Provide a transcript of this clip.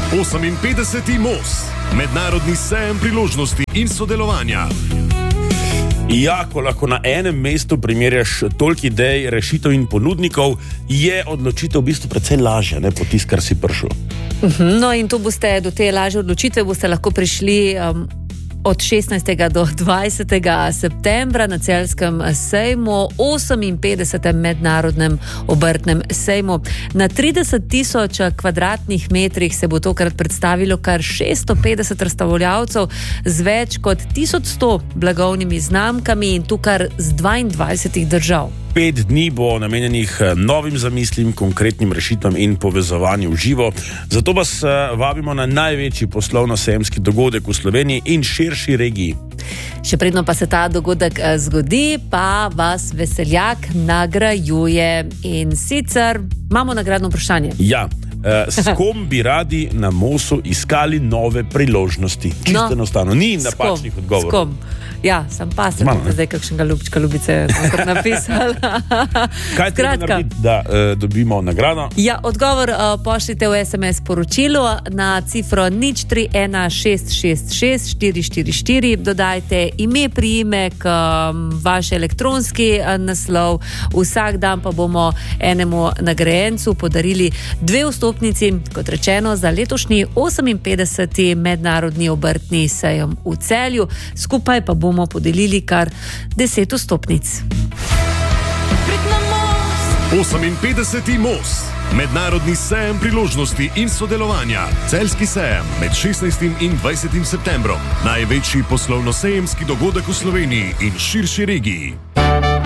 58. MOS, mednarodni sejem priložnosti in sodelovanja. Ja, ko lahko na enem mestu primerjaš toliko idej, rešitev in ponudnikov, je odločitev v bistvu precej lažja, ne, po tisto, kar si prišel. No in to boste, do te lažje odločitve boste lahko prišli od 16. do 20. septembra na Celjskem sejmu, 58. mednarodnem obrtnem sejmu. Na 30.000 kvadratnih metrih se bo tokrat predstavilo kar 650 razstavljavcev z več kot 1100 blagovnimi znamkami in tukaj z 22 držav. 5 dni bo namenjenih novim zamislim, konkretnim rešitvam in povezovanju v živo. Zato vas vabimo na največji poslovno-sejemski dogodek v Sloveniji in širši regiji. Še predno pa se ta dogodek zgodi, pa vas Veseljak nagrajuje. In sicer imamo nagradno vprašanje. Ja, s kom bi radi na MOS-u iskali nove priložnosti? Čisto enostavno, ni napačnih odgovorov. S kom? Ja, sem pa se zdaj kakšnega ljubčka ljubice napisal. Kaj treba narediti, da dobimo nagrado? Ja, odgovor pošljite v SMS poročilu na cifro 0316664444. Dodajte ime, priimek, vaš elektronski naslov. Vsak dan pa bomo enemu nagrajencu podarili 2 vstopnici, kot rečeno, za letošnji 58. mednarodni obrtni sejem v Celju. Skupaj pa bomo podelili kar 10 vstopnic. 58. MOS, mednarodni sejem priložnosti in sodelovanja. Celjski sejem med 16. in 20. septembrom. Največji poslovno-sejemski dogodek v Sloveniji in širši regiji.